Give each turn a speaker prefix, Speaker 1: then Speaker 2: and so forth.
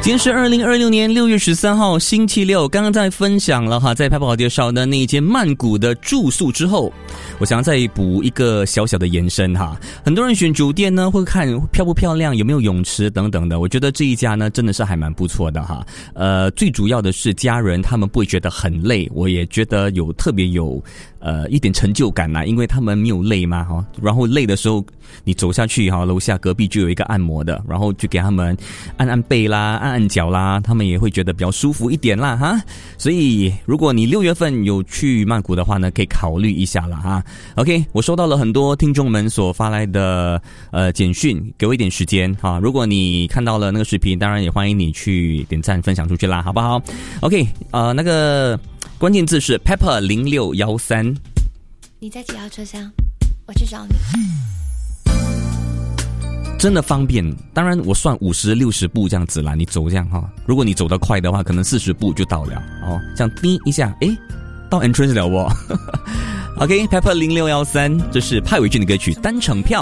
Speaker 1: 今天是2026年6月13号星期六，刚刚在分享了哈，在拍跑介绍的那一间曼谷的住宿之后，我想要再补一个小小的延伸哈。很多人选酒店呢，会看漂不漂亮，有没有泳池等等的。我觉得这一家呢，真的是还蛮不错的哈。最主要的是家人他们不会觉得很累，我也觉得特别有一点成就感啦，因为他们没有累嘛哈。然后累的时候，你走下去哈，楼下隔壁就有一个按摩的，然后就给他们按按背啦，按按脚啦，他们也会觉得比较舒服一点啦哈。所以如果你6月份有去曼谷的话呢，可以考虑一下啦哈。OK， 我收到了很多听众们所发来的简讯，给我一点时间哈。如果你看到了那个视频，当然也欢迎你去点赞分享出去啦，好不好 ？OK， 那个关键字是 Pepper0613。
Speaker 2: 你在几号车厢？我去找你。
Speaker 1: 真的方便，当然我算50、60步这样子啦，你走这样哈。如果你走得快的话，可能40步就到了哦。这样滴一下，到 entrance 了哦。OK， Pepper0613，这是派伟俊的歌曲《单程票》。